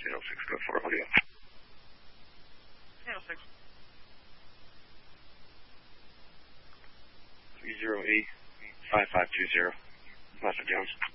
806, go for audio. 806. 308-5520. Lester Jones.